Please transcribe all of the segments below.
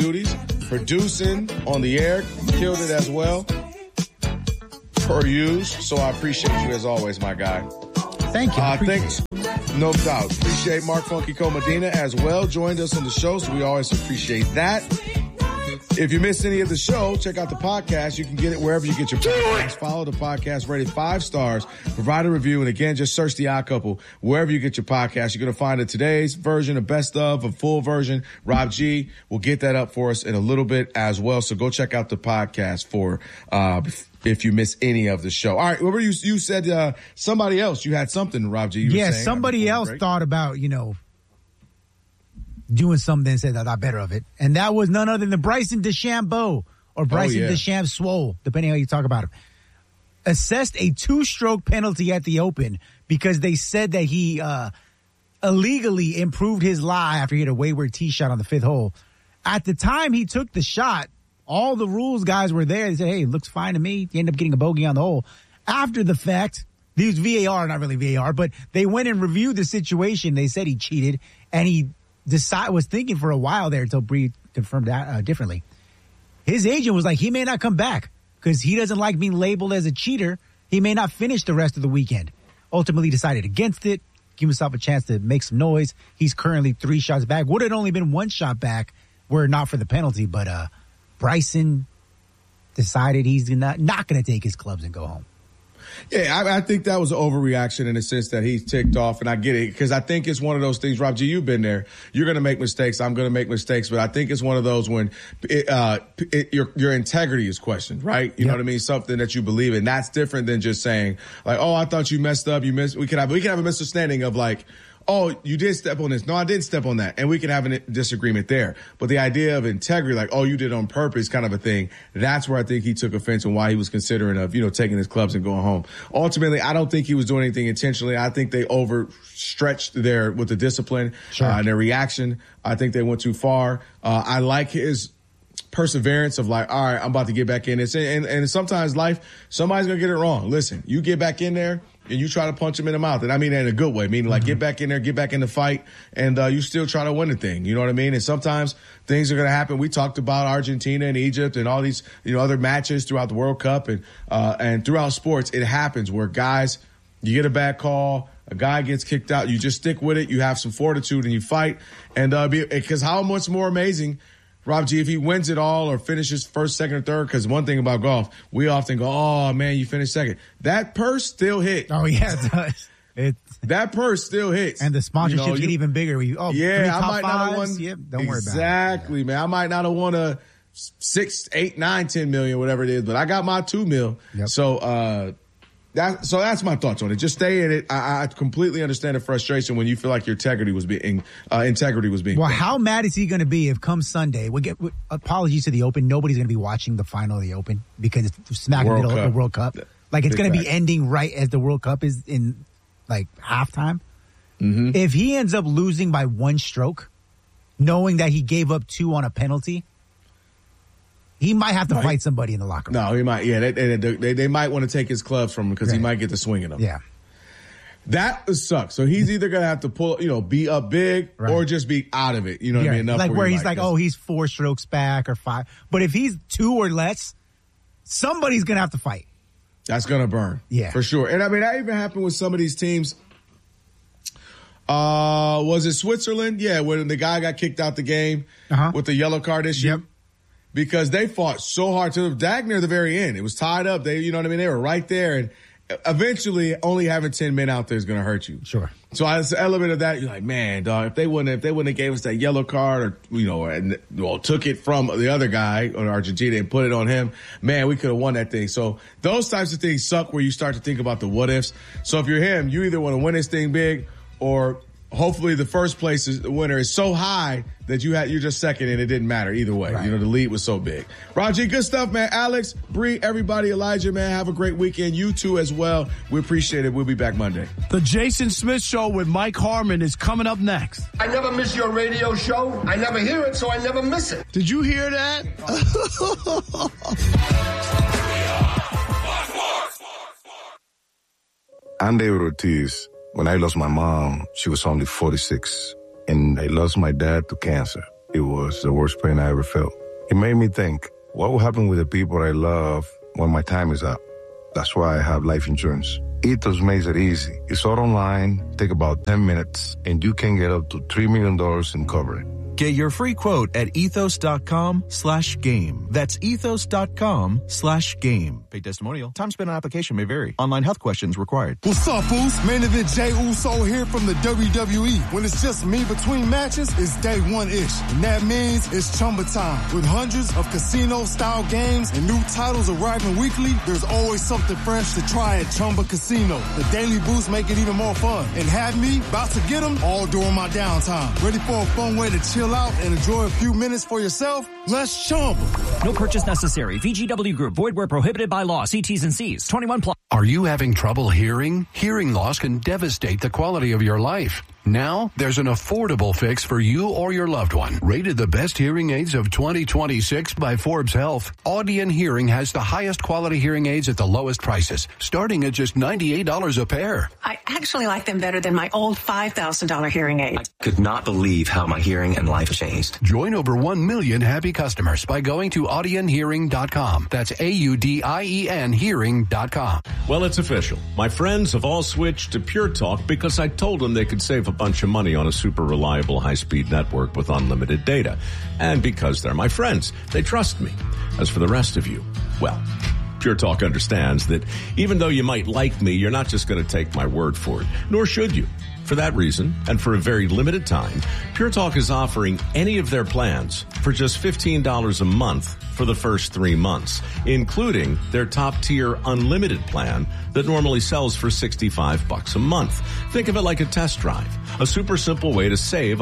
duties, producing on the air, killed it as well. Per use, so I appreciate you as always, my guy. Thank you. Thanks. No doubt. Appreciate Mark Funky Medina as well. Joined us on the show, so we always appreciate that. If you missed any of the show, check out the podcast. You can get it wherever you get your podcasts. Follow the podcast, rated 5 stars, provide a review, and again, just search The Odd Couple wherever you get your podcast. You're going to find today's version, a best of, a full version. Rob G will get that up for us in a little bit as well, so go check out the podcast for if you miss any of the show. All right, what were you said somebody else. You had something, Rob G. You were saying, somebody else thought about, doing something and said that I better of it. And that was none other than Bryson DeChambeau or Bryson DeChambeau, depending how you talk about him. Assessed a 2-stroke penalty at the Open because they said that he illegally improved his lie after he had a wayward tee shot on the 5th hole. At the time he took the shot, all the rules guys were there. They said, hey, it looks fine to me. He ended up getting a bogey on the hole. After the fact, these VAR, not really VAR, but they went and reviewed the situation. They said he cheated, and he was thinking for a while there until Bree confirmed that differently. His agent was like, he may not come back because he doesn't like being labeled as a cheater. He may not finish the rest of the weekend. Ultimately decided against it, give himself a chance to make some noise. He's currently 3 shots back. Would have only been 1 shot back were it not for the penalty, but Bryson decided he's not going to take his clubs and go home. Yeah, I think that was an overreaction in the sense that he's ticked off, and I get it, because I think it's one of those things, Rob G, you've been there. You're going to make mistakes. I'm going to make mistakes, but I think it's one of those when your integrity is questioned, right? You know what I mean? Something that you believe in. That's different than just saying, like, oh, I thought you messed up. We can have a misunderstanding of like, oh, you did step on this. No, I didn't step on that. And we can have a disagreement there. But the idea of integrity, like, oh, you did on purpose kind of a thing, that's where I think he took offense and why he was considering of, taking his clubs and going home. Ultimately, I don't think he was doing anything intentionally. I think they overstretched with the discipline and their reaction. I think they went too far. I like his perseverance of like, all right, I'm about to get back in this. And sometimes somebody's going to get it wrong. Listen, you get back in there and you try to punch him in the mouth. And I mean that in a good way, meaning like get back in there, get back in the fight, and you still try to win the thing. You know what I mean? And sometimes things are going to happen. We talked about Argentina and Egypt and all these, other matches throughout the World Cup and throughout sports. It happens where guys, you get a bad call, a guy gets kicked out, you just stick with it, you have some fortitude and you fight. And because how much more amazing, Rob G, if he wins it all or finishes first, second, or third, because one thing about golf, we often go, oh, man, you finished second. That purse still hit. Oh, yeah, it does. That purse still hits. And the sponsorships get even bigger. I might not have won. Yep, don't worry about it. Exactly, man. I might not have won a 6, 8, 9, 10 million, whatever it is, but I got my 2 mil. Yep. So that's my thoughts on it. Just stay in it. I completely understand the frustration when you feel like your integrity was being Well, how mad is he going to be if come Sunday, apologies to the Open, nobody's going to be watching the final of the Open because it's smack in the middle of the World Cup. Like it's going to be ending right as the World Cup is in like halftime. Mm-hmm. If he ends up losing by 1 stroke, knowing that he gave up 2 on a penalty, he might have to fight somebody in the locker room. No, he might. Yeah, they might want to take his clubs from him because he might get to swinging them. Yeah. That sucks. So he's either going to have to pull, be up big or just be out of it. You know what I mean? Enough like where he's like, oh, he's 4 strokes back or 5. But if he's 2 or less, somebody's going to have to fight. That's going to burn. Yeah. For sure. And I mean, that even happened with some of these teams. Was it Switzerland? Yeah, when the guy got kicked out the game with the yellow card issue. Yep. Because they fought so hard to dag near the very end. It was tied up. They were right there. And eventually only having 10 men out there is going to hurt you. Sure. So as an element of that, you're like, man, dog, if they wouldn't have gave us that yellow card or, took it from the other guy on Argentina and put it on him, man, we could have won that thing. So those types of things suck where you start to think about the what ifs. So if you're him, you either want to win this thing big or hopefully the first place winner is so high that you're just second and it didn't matter either way. Right. The lead was so big. Raji, good stuff, man. Alex, Bree, everybody, Elijah, man, have a great weekend. You too as well. We appreciate it. We'll be back Monday. The Jason Smith Show with Mike Harmon is coming up next. I never miss your radio show. I never hear it, so I never miss it. Did you hear that? I'm David Ortiz. When I lost my mom, she was only 46, and I lost my dad to cancer. it was the worst pain I ever felt. It made me think, what will happen with the people I love when my time is up? That's why I have life insurance. Ethos makes it easy. It's all online, take about 10 minutes, and you can get up to $3 million in coverage. Get your free quote at ethos.com/game. That's ethos.com/game. Paid testimonial. Time spent on application may vary. Online health questions required. What's up, Boost? Main event Jey Uso here from the WWE. When it's just me between matches, it's day one-ish. And that means it's Chumba time. With hundreds of casino-style games and new titles arriving weekly, there's always something fresh to try at Chumba Casino. The Daily Boost make it even more fun. And have me about to get them all during my downtime. Ready for a fun way to chill out and enjoy a few minutes for yourself? Let's Chumba. No purchase necessary. VGW Group. Void where prohibited by law. See T's and C's. 21 plus. Are you having trouble hearing? Hearing loss can devastate the quality of your life. Now, there's an affordable fix for you or your loved one. Rated the best hearing aids of 2026 by Forbes Health, Audion Hearing has the highest quality hearing aids at the lowest prices, starting at just $98 a pair. I actually like them better than my old $5,000 hearing aid. I could not believe how my hearing and life changed. Join over 1 million happy customers by going to audionhearing.com. That's AUDIEN hearing.com. Well, it's official. My friends have all switched to Pure Talk because I told them they could save a bunch of money on a super reliable high-speed network with unlimited data. And because they're my friends, they trust me. As for the rest of you, well, Pure Talk understands that even though you might like me, you're not just going to take my word for it, nor should you. For that reason, and for a very limited time, Pure Talk is offering any of their plans for just $15 a month for the first 3 months, including their top-tier unlimited plan that normally sells for $65 a month. Think of it like a test drive, a super simple way to save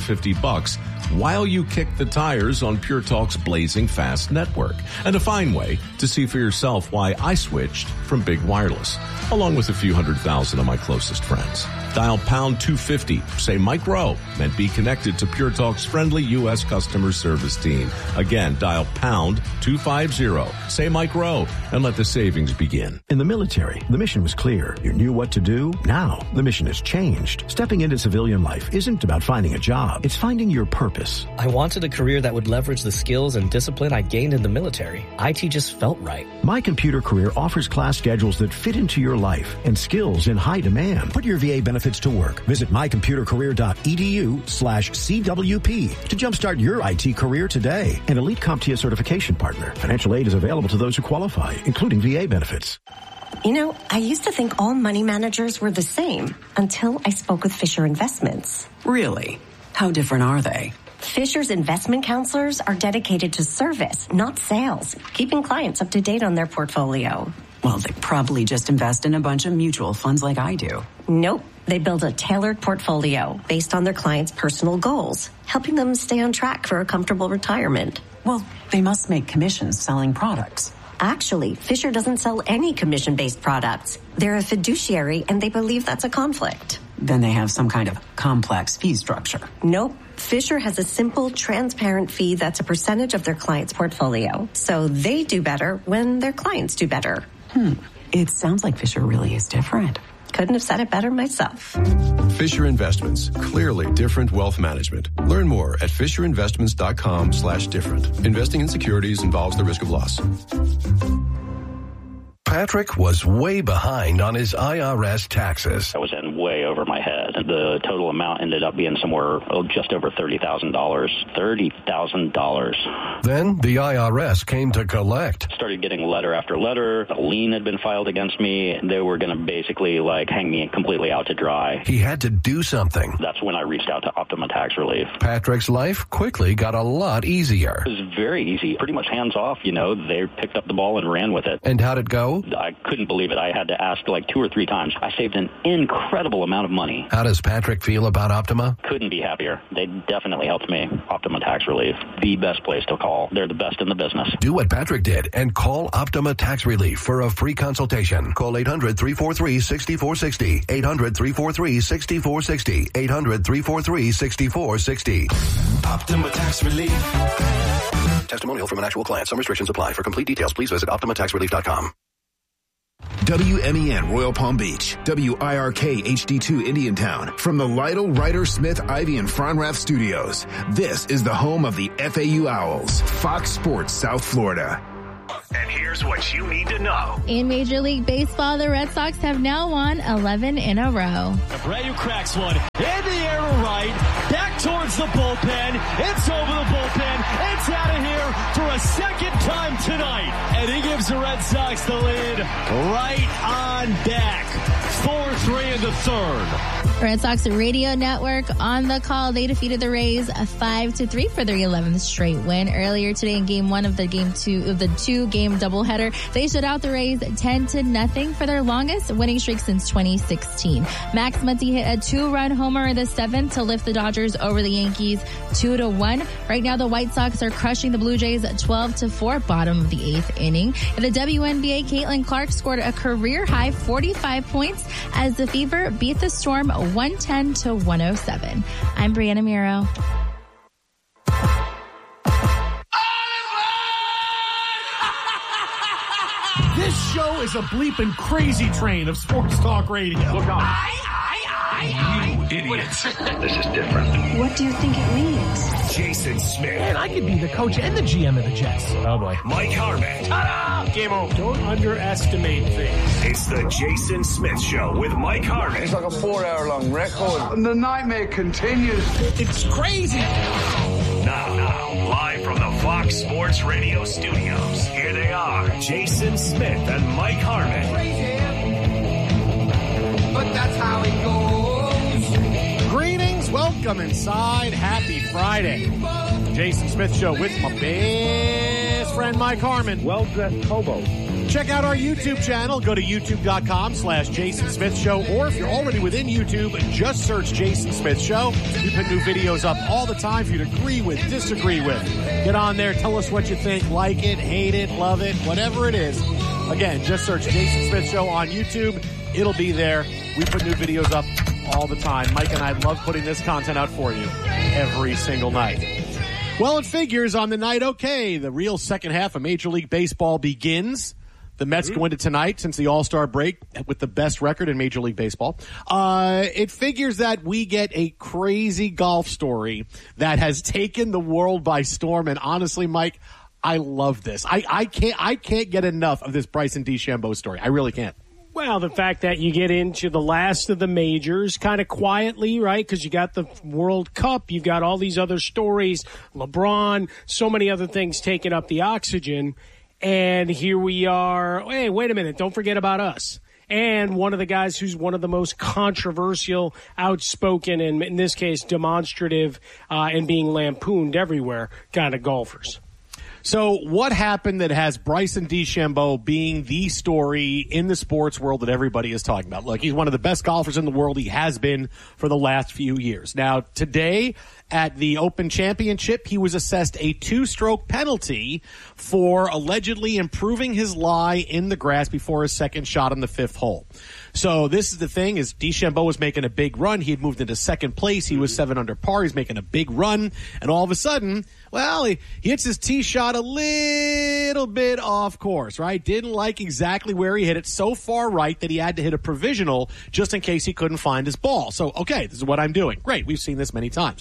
$150 while you kick the tires on Pure Talk's blazing fast network, and a fine way to see for yourself why I switched from big wireless, along with a few 100,000 of my closest friends. Dial pound 250, say Mike Rowe, and be connected to Pure Talk's friendly U.S. customer service team. Again, dial pound 250, say Mike Rowe, and let the savings begin. In the military, the mission was clear. You knew what to do. Now, the mission has changed. Stepping into civilian life isn't about finding a job. It's finding your purpose. I wanted a career that would leverage the skills and discipline I gained in the military. IT just felt right. My Computer Career offers class schedules that fit into your life and skills in high demand. Put your VA benefits to work. Visit mycomputercareer.edu/CWP to jumpstart your IT career today. An elite CompTIA certification partner. Financial aid is available to those who qualify, including VA benefits. You know, I used to think all money managers were the same until I spoke with Fisher Investments. Really? How different are they? Fisher's investment counselors are dedicated to service, not sales, keeping clients up to date on their portfolio. Well, they probably just invest in a bunch of mutual funds like I do. Nope. They build a tailored portfolio based on their clients' personal goals, helping them stay on track for a comfortable retirement. Well, they must make commissions selling products. Actually, Fisher doesn't sell any commission-based products. They're a fiduciary, and they believe that's a conflict. Then they have some kind of complex fee structure. Nope. Fisher has a simple, transparent fee that's a percentage of their client's portfolio. So they do better when their clients do better. It sounds like Fisher really is different. Couldn't have said it better myself. Fisher Investments. Clearly different wealth management. Learn more at fisherinvestments.com/different. Investing in securities involves the risk of loss. Patrick was way behind on his IRS taxes. I was in way over my head. The total amount ended up being somewhere just over $30,000. $30,000. Then the IRS came to collect. Started getting letter after letter. A lien had been filed against me. They were going to basically hang me completely out to dry. He had to do something. That's when I reached out to Optima Tax Relief. Patrick's life quickly got a lot easier. It was very easy. Pretty much hands off, They picked up the ball and ran with it. And how'd it go? I couldn't believe it. I had to ask 2 or 3 times. I saved an incredible amount of money. How does Patrick feel about Optima? Couldn't be happier. They definitely helped me. Optima Tax Relief, the best place to call. They're the best in the business. Do what Patrick did and call Optima Tax Relief for a free consultation. Call 800-343-6460. 800-343-6460. 800-343-6460. Optima Tax Relief. Testimonial from an actual client. Some restrictions apply. For complete details, please visit OptimaTaxRelief.com. WMEN Royal Palm Beach, WIRK HD2 Indiantown. From the Lytle, Ryder, Smith, Ivy, and Fronrath studios, this is the home of the FAU Owls, Fox Sports South Florida. And here's what you need to know. In Major League Baseball, the Red Sox have now won 11 in a row. Abreu cracks one. In the air to right. Back towards the bullpen. It's over the bullpen. It's out of here for a second time tonight. And he gives the Red Sox the lead right on back. 4-3 in the third. Red Sox Radio Network on the call. They defeated the Rays 5-3 for their 11th straight win. Earlier today in game one of the two-game doubleheader, they shut out the Rays 10-0 for their longest winning streak since 2016. Max Muncy hit a 2-run homer in the 7th to lift the Dodgers over the Yankees 2-1. Right now, the White Sox are crushing the Blue Jays 12-4, bottom of the 8th inning. In the WNBA, Caitlin Clark scored a career-high 45 points as the Fever beat the Storm 110-107. I'm Brianna Miro. This show is a bleeping crazy train of sports talk radio. Look out. You idiots. This is different. What do you think it means? Jason Smith. Man, I could be the coach and the GM of the Jets. Oh, boy. Mike Harmon. Ta-da! Game over. Don't underestimate things. It's the Jason Smith Show with Mike Harmon. It's like a 4-hour-long record. And the nightmare continues. It's crazy. Now, live from the Fox Sports Radio studios, here they are, Jason Smith and Mike Harmon. Crazy, but that's how it goes. Greetings, welcome inside. Happy Friday. Jason Smith Show with my best friend Mike Harmon. Well-dressed hobo. Check out our YouTube channel. Go to youtube.com/Jason Smith Show. Or if you're already within YouTube, just search Jason Smith Show. We put new videos up all the time for you to agree with, disagree with. Get on there. Tell us what you think. Like it, hate it, love it, whatever it is. Again, just search Jason Smith Show on YouTube. It'll be there. We put new videos up all the time. Mike and I love putting this content out for you every single night. Well, it figures on the night, okay, the real second half of Major League Baseball begins. The Mets go into tonight since the All-Star break with the best record in Major League Baseball. It figures that we get a crazy golf story that has taken the world by storm. And honestly, Mike, I love this. I can't get enough of this Bryson DeChambeau story. I really can't. Well, the fact that you get into the last of the majors kind of quietly, right? Because you got the World Cup, you've got all these other stories, LeBron, so many other things taking up the oxygen. And here we are. Hey, wait a minute. Don't forget about us. And one of the guys who's one of the most controversial, outspoken, and in this case, demonstrative, and being lampooned everywhere kind of golfers. So what happened that has Bryson DeChambeau being the story in the sports world that everybody is talking about? Look, he's one of the best golfers in the world. He has been for the last few years. Now, today at the Open Championship, he was assessed a 2-stroke penalty for allegedly improving his lie in the grass before his second shot on the 5th hole. So this is the thing, is DeChambeau was making a big run. He had moved into second place. He was 7 under par. He's making a big run. And all of a sudden, well, he hits his tee shot a little bit off course, right? Didn't like exactly where he hit it, so far right that he had to hit a provisional just in case he couldn't find his ball. So, okay, this is what I'm doing. Great, we've seen this many times.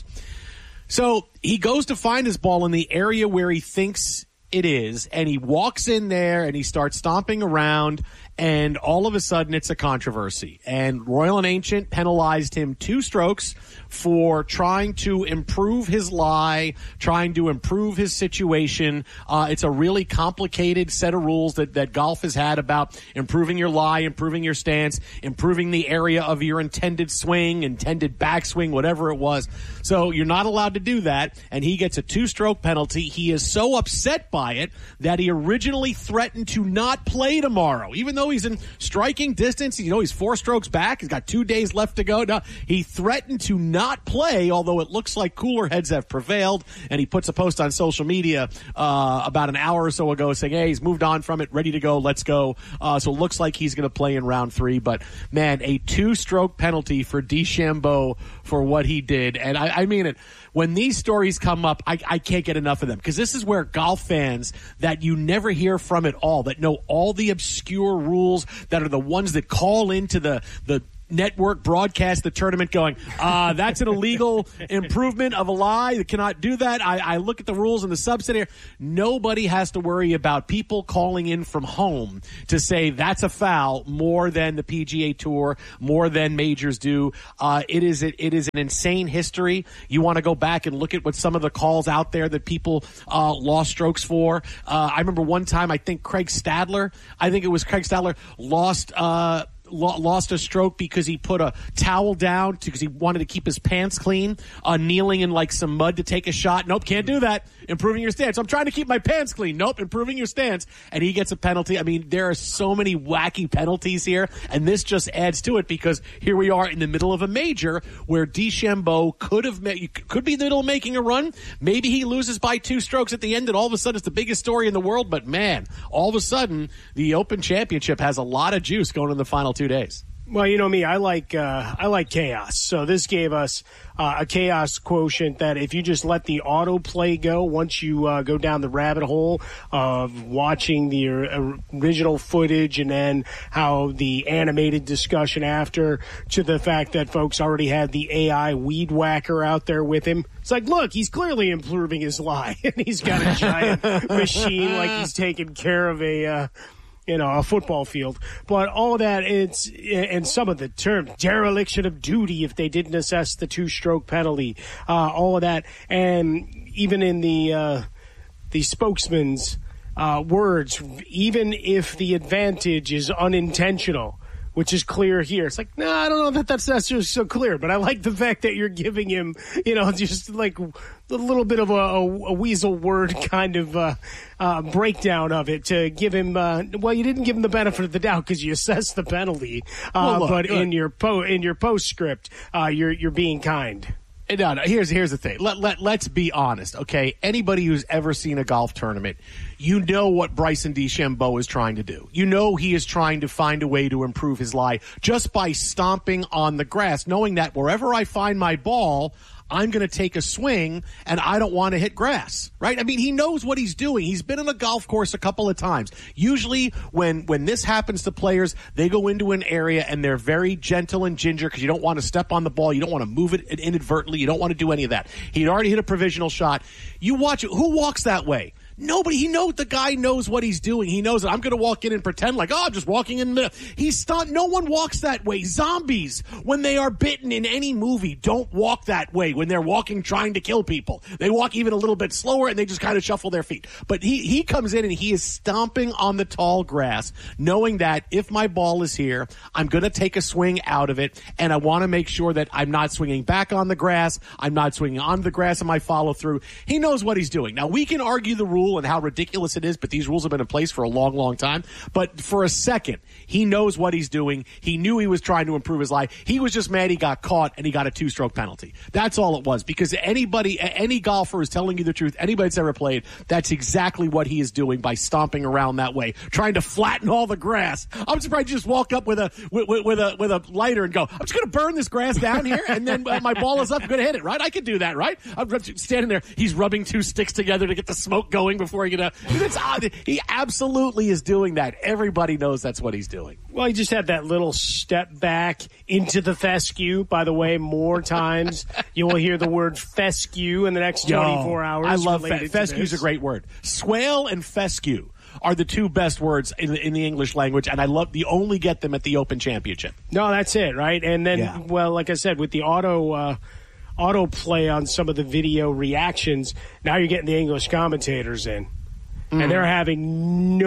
So he goes to find his ball in the area where he thinks it is, and he walks in there and he starts stomping around, and all of a sudden it's a controversy. And Royal and Ancient penalized him 2 strokes for trying to improve his lie, trying to improve his situation. It's a really complicated set of rules that golf has had about improving your lie, improving your stance, improving the area of your intended swing, intended backswing, whatever it was. So you're not allowed to do that, and he gets a 2-stroke penalty. He is so upset by it that he originally threatened to not play tomorrow, even though he's in striking distance. You know, he's 4 strokes back. He's got 2 days left to go. No, he threatened to not play, although it looks like cooler heads have prevailed. And he puts a post on social media about an hour or so ago saying, hey, he's moved on from it, ready to go, let's go. So it looks like he's going to play in round 3. But, man, a 2-stroke penalty for DeChambeau for what he did. And I mean it. When these stories come up, I can't get enough of them, because this is where golf fans that you never hear from at all, that know all the obscure rules rules that are the ones that call into the network broadcast the tournament going, that's an illegal improvement of a lie. They cannot do that. I look at the rules in the subset here. Nobody has to worry about people calling in from home to say that's a foul more than the PGA Tour, more than majors do. It is an insane history. You want to go back and look at what some of the calls out there that people lost strokes for. I remember one time, I think Craig Stadler lost a stroke because he put a towel down because he wanted to keep his pants clean, kneeling in like some mud to take a shot. Nope, can't do that. Improving your stance. I'm trying to keep my pants clean. Nope, improving your stance. And he gets a penalty. I mean, there are so many wacky penalties here, and this just adds to it because here we are in the middle of a major where DeChambeau could be in the middle of making a run. Maybe he loses by 2 strokes at the end, and all of a sudden it's the biggest story in the world. But man, all of a sudden the Open Championship has a lot of juice going in the final 2 days. Well, you know me, I like chaos. So this gave us a chaos quotient that if you just let the autoplay go, once you go down the rabbit hole of watching the original footage and then how the animated discussion after, to the fact that folks already had the AI weed whacker out there with him. It's like, look, he's clearly improving his lie, and he's got a giant machine like he's taking care of a football field. But all that, and some of the terms, dereliction of duty if they didn't assess the 2-stroke penalty, all of that. And even in the spokesman's words, even if the advantage is unintentional, which is clear here. It's like, no, I don't know that's necessarily so clear, but I like the fact that you're giving him, just like a little bit of a weasel word kind of breakdown of it to give him, you didn't give him the benefit of the doubt because you assessed the penalty, but in your postscript, you're being kind. No, here's the thing. Let's be honest, okay? Anybody who's ever seen a golf tournament, you know what Bryson DeChambeau is trying to do. You know he is trying to find a way to improve his lie just by stomping on the grass, knowing that wherever I find my ball, I'm going to take a swing, and I don't want to hit grass, right? I mean, he knows what he's doing. He's been on a golf course a couple of times. Usually when this happens to players, they go into an area, and they're very gentle and ginger because you don't want to step on the ball. You don't want to move it inadvertently. You don't want to do any of that. He'd already hit a provisional shot. You watch it. Who walks that way? Nobody. The guy knows what he's doing. He knows that I'm going to walk in and pretend like, I'm just walking in the middle. He's stunned. No one walks that way. Zombies, when they are bitten in any movie, don't walk that way when they're walking trying to kill people. They walk even a little bit slower and they just kind of shuffle their feet. But he comes in and he is stomping on the tall grass, knowing that if my ball is here, I'm going to take a swing out of it, and I want to make sure that I'm not swinging back on the grass. I'm not swinging on the grass in my follow through. He knows what he's doing. Now, we can argue the rule and how ridiculous it is, but these rules have been in place for a long, long time. But for a second, he knows what he's doing. He knew he was trying to improve his life. He was just mad he got caught and he got a 2-stroke penalty. That's all it was. Because any golfer is telling you the truth, anybody that's ever played, that's exactly what he is doing by stomping around that way, trying to flatten all the grass. I'm surprised you just walk up with a lighter and go, I'm just going to burn this grass down here, and then my ball is up, I'm going to hit it, right? I could do that, right? I'm standing there. He's rubbing 2 sticks together to get the smoke going before he it's odd. He absolutely is doing that. Everybody knows that's what he's doing. Well, he just had that little step back into the fescue. By the way, more times you will hear the word fescue in the next 24 hours. I love fescue. Is a great word. Swale and fescue are the 2 best words in the English language, and you only get them at the Open Championship. No, that's it, right? And then, well, like I said, with the autoplay on some of the video reactions, now you're getting the English commentators in. And they're having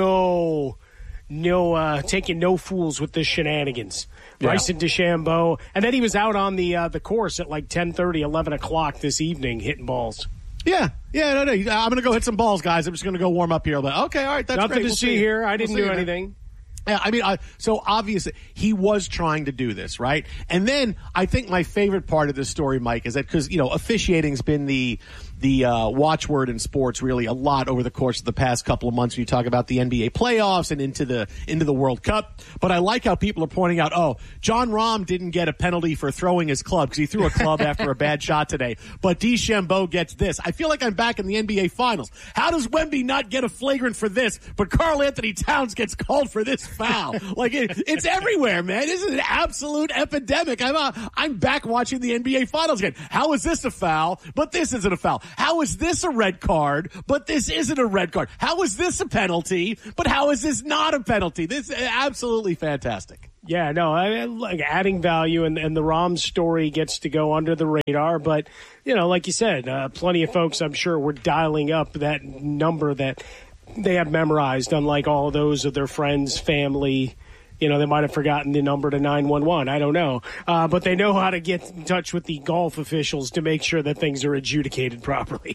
taking no fools with the shenanigans. Bryson DeChambeau. And then he was out on the course at like 10:30, 11 o'clock this evening hitting balls. No. I'm going to go hit some balls, guys. I'm just going to go warm up here. But okay, all right. That's nothing great. to see here. I didn't do anything. Yeah, I mean, so obviously he was trying to do this, right? And then I think my favorite part of this story, Mike, is that because, officiating's been the the watchword in sports really a lot over the course of the past couple of months when you talk about the NBA playoffs and into the World Cup. But I like how people are pointing out, John Rahm didn't get a penalty for throwing his club because he threw a club after a bad shot today. But DeChambeau gets this. I feel like I'm back in the NBA Finals. How does Wemby not get a flagrant for this, but Karl Anthony Towns gets called for this foul? Like it's everywhere, man. This is an absolute epidemic. I'm back watching the NBA Finals again. How is this a foul? But this isn't a foul. How is this a red card? But this isn't a red card. How is this a penalty? But how is this not a penalty? This is absolutely fantastic. Yeah, no, like adding value, and the Rahm story gets to go under the radar. But, like you said, plenty of folks, I'm sure, were dialing up that number that they have memorized, unlike all of those of their friends, family. They might have forgotten the number to 911. I don't know. But they know how to get in touch with the golf officials to make sure that things are adjudicated properly.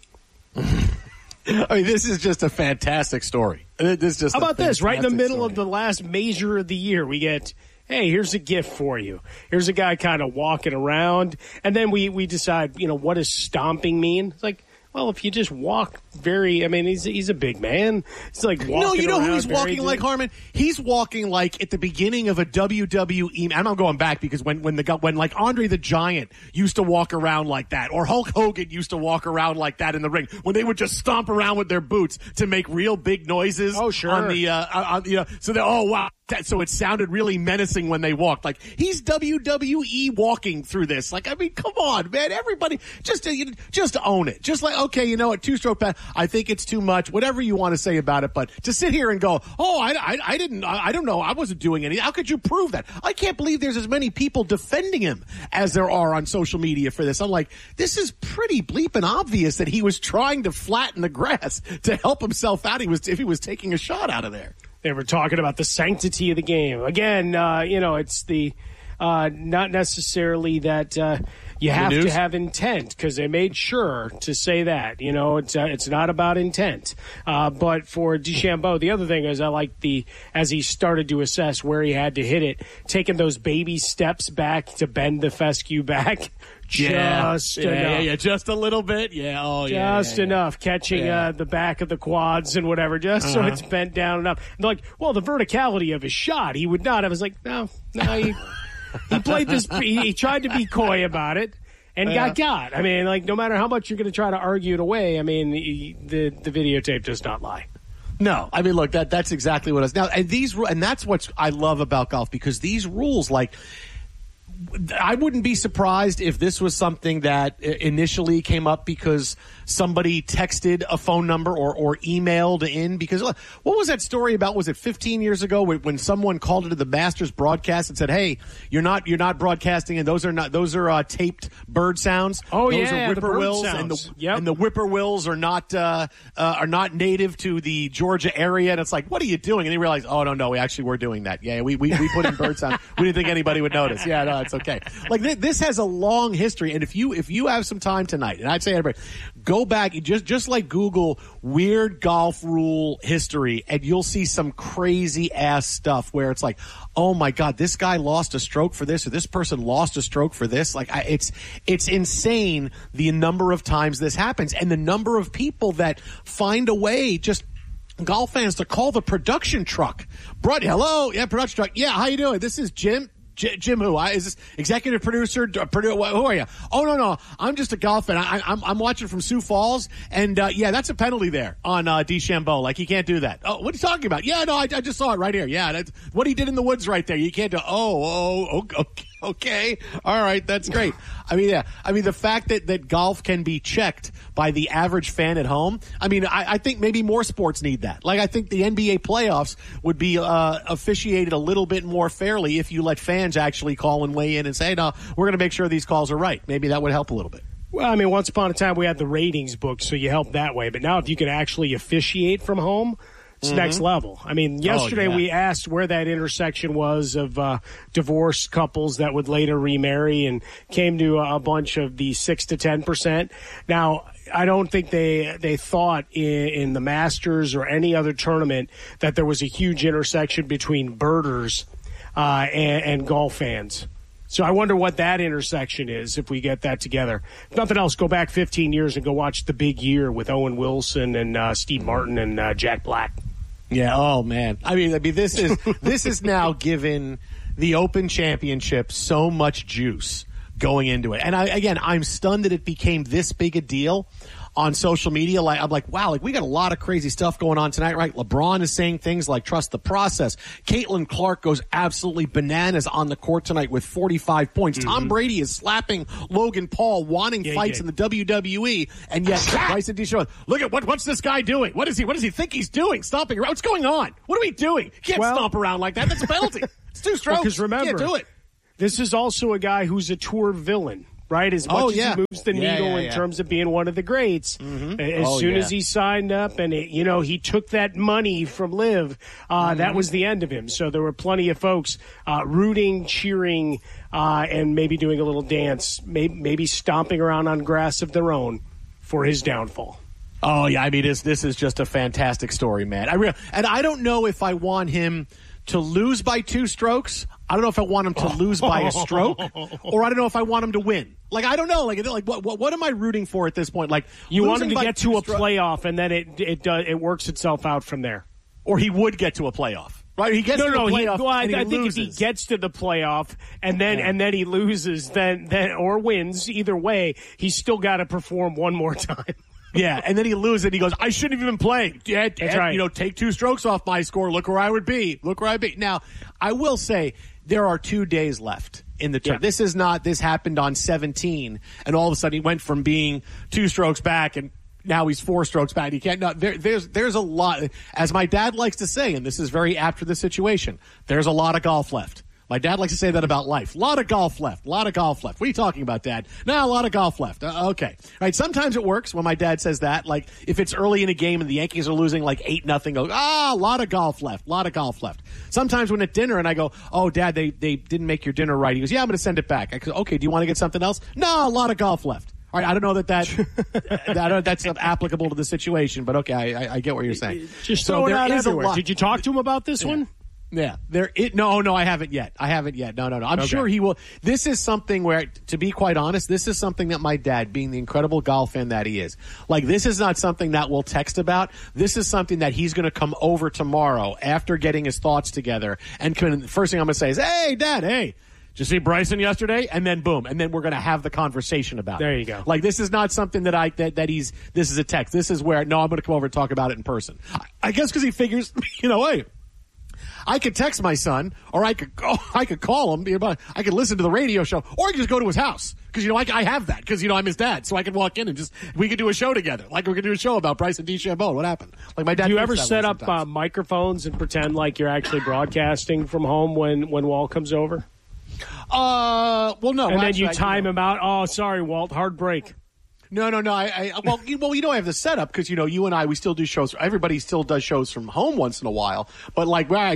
I mean, this is just a fantastic story. How about this? Right in the middle of the last major of the year, we get, hey, here's a gift for you. Here's a guy kind of walking around. And then we decide, what does stomping mean? It's like, well, if you just walk he's a big man. He's like walking No, you know around who he's walking like, Harmon? He's walking like at the beginning of a WWE. I'm not going back because when like Andre the Giant used to walk around like that, or Hulk Hogan used to walk around like that in the ring, when they would just stomp around with their boots to make real big noises. Oh, sure. On the so wow. So it sounded really menacing when they walked. Like, he's WWE walking through this. Like, I mean, come on, man. Everybody, just own it. Just like, okay, you know what, two-stroke pad, I think it's too much. Whatever you want to say about it, but to sit here and go, I don't know, I wasn't doing anything. How could you prove that? I can't believe there's as many people defending him as there are on social media for this. I'm like, this is pretty bleeping obvious that he was trying to flatten the grass to help himself out. If he was taking a shot out of there. They were talking about the sanctity of the game. Again, it's the not necessarily that you have to have intent, because they made sure to say that. It's not about intent. But for DeChambeau, the other thing is I like as he started to assess where he had to hit it, taking those baby steps back to bend the fescue back. Just enough. Just a little bit. Enough. Catching the back of the quads and whatever, just so it's bent down enough. And they're like, well, the verticality of his shot, he would not. I was like, no, he played this. He tried to be coy about it and got. I mean, like, no matter how much you're going to try to argue it away, I mean, the videotape does not lie. No, I mean, look, that's exactly what it is. Now, and that's what I love about golf, because these rules, like, I wouldn't be surprised if this was something that initially came up because somebody texted a phone number or emailed in. Because what was that story about? Was it 15 years ago when someone called into the Masters broadcast and said, "Hey, you're not broadcasting, and those are taped bird sounds. Oh, those are whippoorwills, and the whippoorwills are not native to the Georgia area." And it's like, what are you doing? And they realized, oh no, we actually were doing that. Yeah, we put in bird sounds. We didn't think anybody would notice. Yeah, no, it's okay. Like, this has a long history, and if you have some time tonight, and I'd say everybody, go back, just like Google weird golf rule history, and you'll see some crazy ass stuff where it's like, oh my God, this guy lost a stroke for this, or this person lost a stroke for this. Like, it's insane the number of times this happens, and the number of people that find a way, just golf fans, to call the production truck. Hello, production truck. Yeah, how you doing? This is Jim. Jim who? Is this executive producer? Who are you? Oh, no. I'm just a golf fan. I'm watching from Sioux Falls, and that's a penalty there on DeChambeau. Like, you can't do that. Oh, what are you talking about? Yeah, no, I just saw it right here. Yeah, that's what he did in the woods right there. You can't do. Okay. All right, that's great. I mean, the fact that golf can be checked by the average fan at home, I mean, I think maybe more sports need that. Like, I think the NBA playoffs would be officiated a little bit more fairly if you let fans actually call and weigh in and say, no, we're going to make sure these calls are right. Maybe that would help a little bit. Well, I mean, once upon a time we had the ratings book, so you help that way. But now if you can actually officiate from home, it's next level. I mean, yesterday we asked where that intersection was of divorced couples that would later remarry, and came to a bunch of the 6 to 10%. Now, I don't think they thought in the Masters or any other tournament that there was a huge intersection between birders and golf fans. So I wonder what that intersection is if we get that together. If nothing else, go back 15 years and go watch The Big Year with Owen Wilson and Steve Martin and Jack Black. Yeah. Oh man. I mean, this is now given the Open Championship so much juice going into it. And I'm stunned that it became this big a deal on social media. Like, I'm like, wow, like we got a lot of crazy stuff going on tonight, right? LeBron is saying things like trust the process. Caitlin Clark goes absolutely bananas on the court tonight with 45 points. Mm-hmm. Tom Brady is slapping Logan Paul, wanting fights in the WWE, and yet Bryson DeChambeau, look at what's this guy doing? What does he think he's doing? Stomping around? What's going on? What are we doing? You can't stomp around like that. That's a penalty. It's 2 strokes. Because remember, you can't do it. This is also a guy who's a tour villain. Right, as much as he moves the needle in terms of being one of the greats, as soon as he signed up and he took that money from Liv, that was the end of him. So there were plenty of folks rooting, cheering, and maybe doing a little dance, maybe stomping around on grass of their own for his downfall. Oh yeah, I mean this is just a fantastic story, man. And I don't know if I want him to lose by 2 strokes. I don't know if I want him to lose by a stroke, or I don't know if I want him to win. Like, I don't know. Like what am I rooting for at this point? Like, you want him to get to a playoff, and then it works itself out from there. Or he would get to a playoff, right? He gets to the playoff. I think if he gets to the playoff and then he loses, then or wins, either way, he's still got to perform one more time. Yeah, and then he loses and he goes, I shouldn't have even been playing. Dad, that's right. Take 2 strokes off my score. Look where I would be. Look where I'd be. Now, I will say there are 2 days left in the tournament. This happened on 17, and all of a sudden he went from being 2 strokes back and now he's 4 strokes back. You can't. No, there's a lot, as my dad likes to say, and this is very apt for the situation. There's a lot of golf left. My dad likes to say that about life. A lot of golf left. A lot of golf left. What are you talking about, Dad? No, a lot of golf left. Okay. All right. Sometimes it works when my dad says that. Like, if it's early in a game and the Yankees are losing like 8-0, go, a lot of golf left. A lot of golf left. Sometimes when at dinner and I go, oh, Dad, they didn't make your dinner right. He goes, yeah, I'm going to send it back. I go, okay, do you want to get something else? No, a lot of golf left. All right, I don't know that's applicable to the situation, but okay, I get what you're saying. Just throw it out everywhere. Did you talk to him about this one? Yeah, no, I haven't yet. No. I'm sure he will. This is something where, to be quite honest, this is something that my dad, being the incredible golf fan that he is, like, this is not something that we'll text about. This is something that he's going to come over tomorrow after getting his thoughts together, and the first thing I'm going to say is, hey, Dad, hey. Did you see Bryson yesterday? And then boom, and then we're going to have the conversation about it. There you go. Like, this is not something this is a text. This is where, no, I'm going to come over and talk about it in person. I guess because he figures, hey, I could text my son, or I could call him, I could listen to the radio show, or I could just go to his house. Because, I have that, because, I'm his dad. So I could walk in and we could do a show together. Like, we could do a show about Bryson DeChambeau. What happened? Like, my dad. Do you ever set up microphones and pretend like you're actually broadcasting from home when Walt comes over? Well, no. And then you time him out. Oh, sorry, Walt, hard break. No. I have the setup because, you and I, we still do shows. Everybody still does shows from home once in a while. But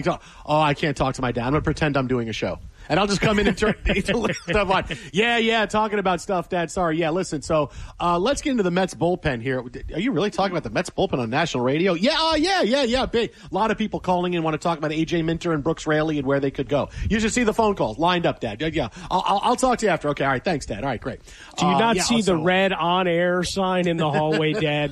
I can't talk to my dad. I'm going to pretend I'm doing a show. And I'll just come in and turn stuff on. Yeah, talking about stuff, Dad. Sorry. Yeah, listen. So let's get into the Mets bullpen here. Are you really talking about the Mets bullpen on national radio? Yeah. Big. A lot of people calling in want to talk about A.J. Minter and Brooks Raley and where they could go. You should see the phone calls lined up, Dad. Yeah. I'll talk to you after. Okay. All right. Thanks, Dad. All right. Great. Do you not see the red on-air sign in the hallway, Dad?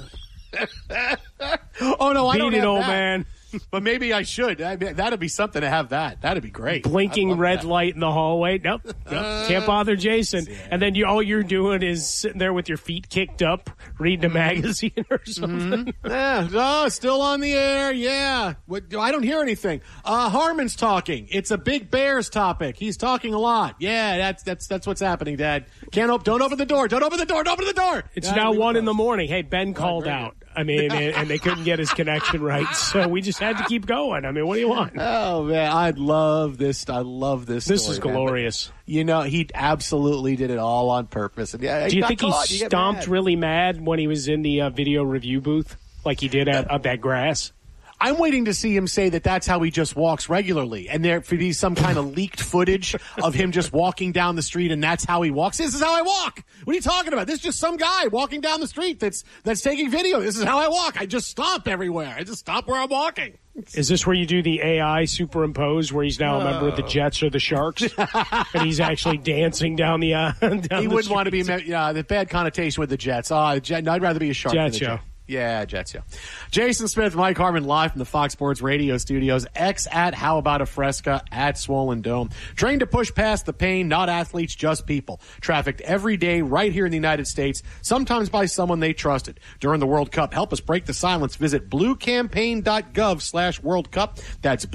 Oh, no, I don't have old that. Man. But maybe I should. That'd be something to have that. That'd be great. Blinking red light in the hallway. Nope. Can't bother Jason. Yeah. And then all you're doing is sitting there with your feet kicked up, reading a magazine or something. Mm-hmm. Yeah. Oh, still on the air. Yeah. I don't hear anything. Harmon's talking. It's a big Bears topic. He's talking a lot. Yeah, that's what's happening, Dad. Don't open the door. Don't open the door. Don't open the door. It's now 1 a.m. Hey, Ben called out. I mean, and they couldn't get his connection right, so we just had to keep going. I mean, what do you want? Oh, man, I love this. I love this story. This is glorious. But, he absolutely did it all on purpose. And, do you think he stomped really mad when he was in the video review booth, like he did at that grass? I'm waiting to see him say that that's how he just walks regularly, and there could be some kind of leaked footage of him just walking down the street, and that's how he walks. This is how I walk. What are you talking about? This is just some guy walking down the street that's taking video. This is how I walk. I just stomp everywhere. I just stomp where I'm walking. Is this where you do the AI superimpose, where he's now a member of the Jets or the Sharks, and he's actually dancing down the He wouldn't want to be the bad connotation with the Jets. I'd rather be a Shark. Jets, yeah. Yeah, Jets, yeah. Jason Smith, Mike Harmon, live from the Fox Sports Radio studios. X at How About a Fresca at Swollen Dome. Trained to push past the pain, not athletes, just people. Trafficked every day right here in the United States, sometimes by someone they trusted. During the World Cup, help us break the silence. Visit bluecampaign.gov/World Cup. That's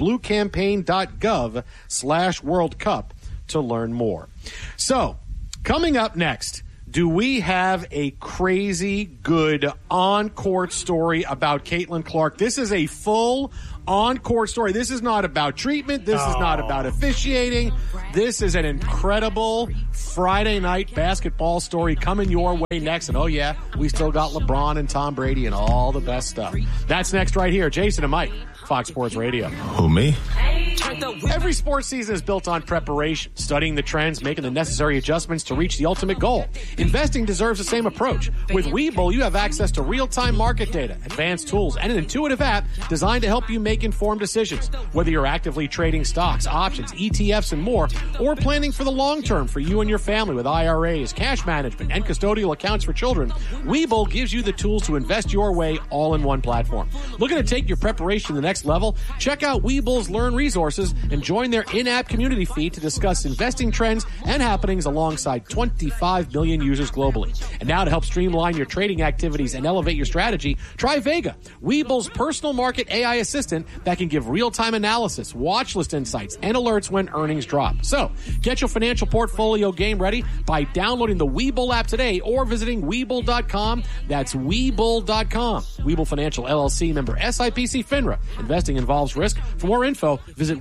bluecampaign.gov/World Cup to learn more. So, coming up next, do we have a crazy good on-court story about Caitlin Clark? This is a full on-court story. This is not about treatment. This is not about officiating. This is an incredible Friday night basketball story coming your way next. And, oh, yeah, we still got LeBron and Tom Brady and all the best stuff. That's next right here. Jason and Mike, Fox Sports Radio. Who, me? Every sports season is built on preparation, studying the trends, making the necessary adjustments to reach the ultimate goal. Investing deserves the same approach. With Webull, you have access to real-time market data, advanced tools, and an intuitive app designed to help you make informed decisions. Whether you're actively trading stocks, options, ETFs, and more, or planning for the long term for you and your family with IRAs, cash management, and custodial accounts for children, Webull gives you the tools to invest your way all in one platform. Looking to take your preparation to the next level? Check out Webull's Learn resources and join their in-app community feed to discuss investing trends and happenings alongside 25 million users globally. And now to help streamline your trading activities and elevate your strategy, try Vega, Webull's personal market AI assistant that can give real-time analysis, watch list insights, and alerts when earnings drop. So, get your financial portfolio game ready by downloading the Webull app today or visiting Webull.com. That's Webull.com. Webull Financial LLC, member SIPC FINRA. Investing involves risk. For more info, visit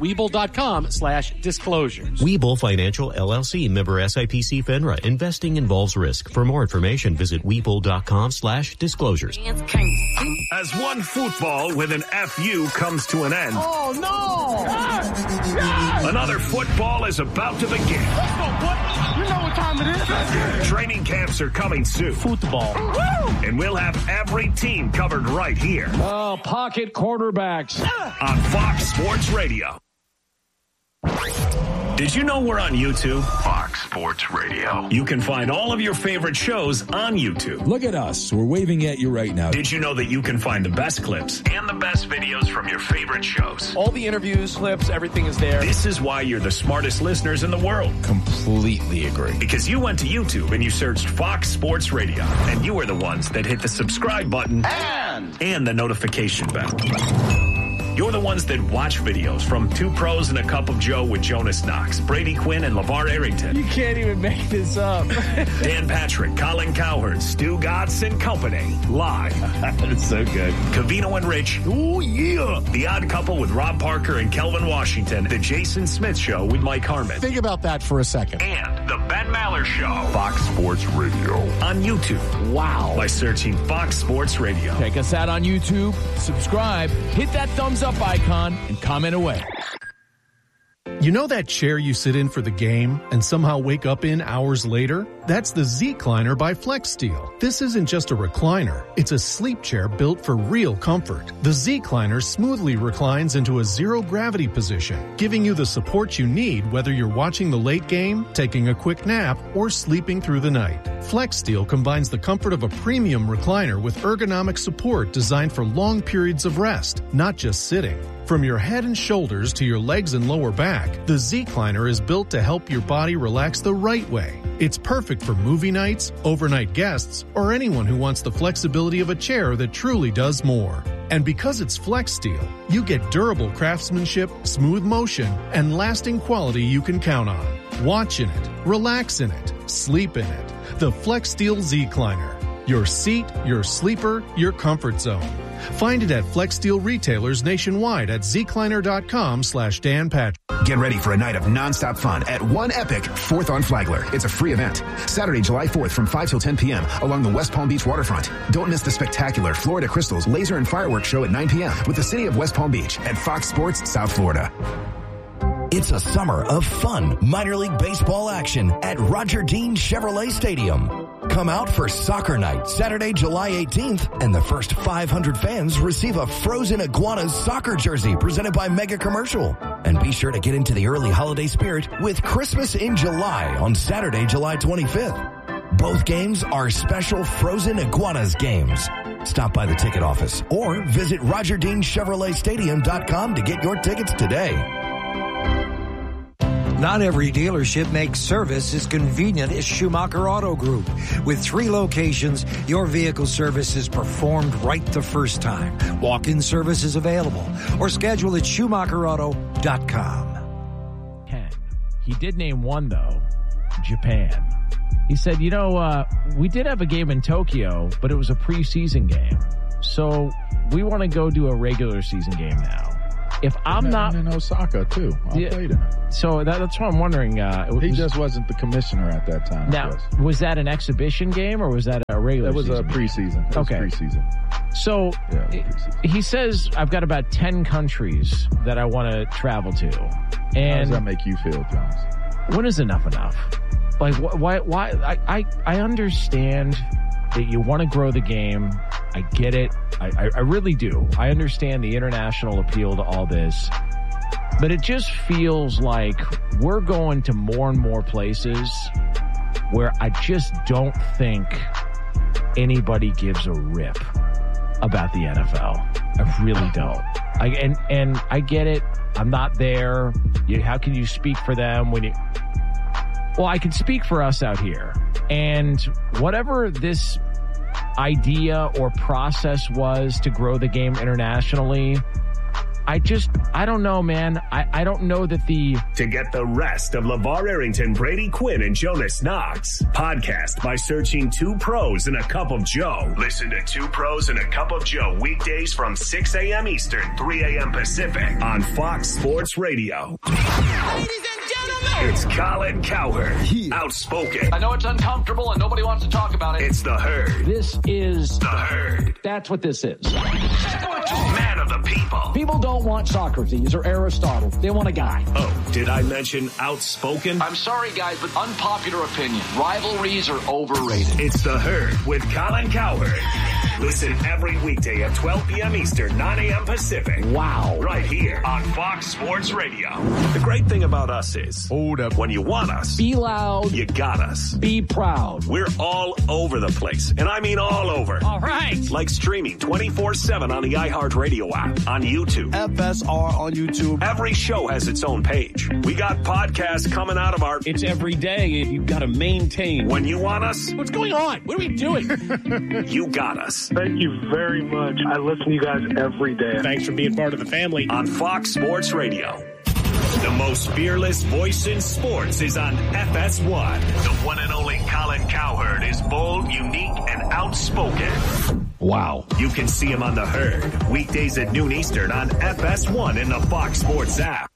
Webull.com/disclosures. Webull Financial LLC, member SIPC FINRA. Investing involves risk. For more information, visit Webull.com/disclosures. As one football with an FU comes to an end. Oh, no! Another football is about to begin. Let's go, boy. You know what time it is. Training camps are coming soon. Football. And we'll have every team covered right here. Oh, pocket quarterbacks. On Fox Sports Radio. Did you know we're on YouTube? Fox Sports Radio. You can find all of your favorite shows on YouTube. Look at us. We're waving at you right now. Did you know that you can find the best clips and the best videos from your favorite shows? All the interviews, clips, everything is there. This is why you're the smartest listeners in the world. Completely agree. Because you went to YouTube and you searched Fox Sports Radio, and you were the ones that hit the subscribe button and the notification bell. You're the ones that watch videos from Two Pros and a Cup of Joe with Jonas Knox, Brady Quinn, and LeVar Arrington. You can't even make this up. Dan Patrick, Colin Cowherd, Stu Gatz and Company. Live. That's so good. Covino and Rich. Oh, yeah. The Odd Couple with Rob Parker and Kelvin Washington. The Jason Smith Show with Mike Harmon. Think about that for a second. And The Ben Maller Show. Fox Sports Radio. On YouTube. Wow. By searching Fox Sports Radio. Check us out on YouTube. Subscribe. Hit that thumbs up icon and comment away. You know that chair you sit in for the game and somehow wake up in hours later? That's the Z-Cliner by FlexSteel. This isn't just a recliner. It's a sleep chair built for real comfort. The Z-Cliner smoothly reclines into a zero-gravity position, giving you the support you need whether you're watching the late game, taking a quick nap, or sleeping through the night. FlexSteel combines the comfort of a premium recliner with ergonomic support designed for long periods of rest, not just sitting. From your head and shoulders to your legs and lower back, the Z-Cliner is built to help your body relax the right way. It's perfect for movie nights, overnight guests, or anyone who wants the flexibility of a chair that truly does more. And because it's FlexSteel, you get durable craftsmanship, smooth motion, and lasting quality you can count on. Watch in it, relax in it, sleep in it. The FlexSteel Z-Cliner. Your seat, your sleeper, your comfort zone. Find it at Flex Steel retailers nationwide at zkleiner.com/Dan Patrick. Get ready for a night of nonstop fun at One Epic 4th on Flagler. It's a free event. Saturday, July 4th from 5 till 10 p.m. along the West Palm Beach waterfront. Don't miss the spectacular Florida Crystals Laser and Fireworks Show at 9 p.m. with the city of West Palm Beach at Fox Sports South Florida. It's a summer of fun minor league baseball action at Roger Dean Chevrolet Stadium. Come out for Soccer Night, Saturday, July 18th, and the first 500 fans receive a Frozen Iguanas soccer jersey presented by Mega Commercial. And be sure to get into the early holiday spirit with Christmas in July on Saturday, July 25th. Both games are special Frozen Iguanas games. Stop by the ticket office or visit RogerDeanChevroletStadium.com to get your tickets today. Not every dealership makes service as convenient as Schumacher Auto Group. With 3 locations, your vehicle service is performed right the first time. Walk-in service is available or schedule at SchumacherAuto.com. He did name one, though, Japan. He said, we did have a game in Tokyo, but it was a preseason game. So we want to go do a regular season game now. If I'm not in Osaka too, I played him. So that's what I'm wondering. He just wasn't the commissioner at that time. Now, was that an exhibition game or was that a regular? That was season a preseason. Okay, preseason. So he says I've got about 10 countries that I want to travel to. And how does that make you feel, Jones? When is enough? Like why? I understand that you want to grow the game. I get it. I really do. I understand the international appeal to all this. But it just feels like we're going to more and more places where I just don't think anybody gives a rip about the NFL. I really don't. And I get it. I'm not there. How can you speak for them when you... Well, I can speak for us out here. And whatever this idea or process was to grow the game internationally, I don't know, man. I don't know that To get the rest of LeVar Arrington, Brady Quinn, and Jonas Knox, podcast by searching 2 Pros and a Cup of Joe. Listen to 2 Pros and a Cup of Joe weekdays from 6 a.m. Eastern, 3 a.m. Pacific on Fox Sports Radio. It's Colin Cowherd, outspoken. I know it's uncomfortable and nobody wants to talk about it. It's the Herd. This is the Herd. That's what this is. Man of the people. People don't want Socrates or Aristotle. They want a guy. Oh, did I mention outspoken? I'm sorry, guys, but unpopular opinion. Rivalries are overrated. It's the Herd with Colin Cowherd. Listen every weekday at 12 p.m. Eastern, 9 a.m. Pacific. Wow. Right here on Fox Sports Radio. The great thing about us is, hold up, when you want us, be loud, you got us. Be proud. We're all over the place, and I mean all over. All right. Like streaming 24/7 on the iHeartRadio app, on YouTube. FSR on YouTube. Every show has its own page. We got podcasts coming out of our... It's every day, and you've got to maintain. When you want us... What's going on? What are we doing? You got us. Thank you very much. I listen to you guys every day. Thanks for being part of the family. On Fox Sports Radio. The most fearless voice in sports is on FS1. The one and only Colin Cowherd is bold, unique, and outspoken. Wow. You can see him on the Herd, weekdays at noon Eastern on FS1 in the Fox Sports app.